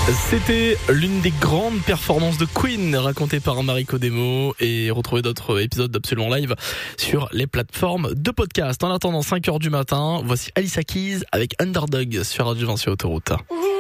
C'était l'une des grandes performances de Queen racontée par Mariko Demo et retrouvez d'autres épisodes d'Absolument Live sur les plateformes de podcast. En attendant 5h du matin, voici Alicia Keys avec Underdog sur Radio 20 sur Autoroute.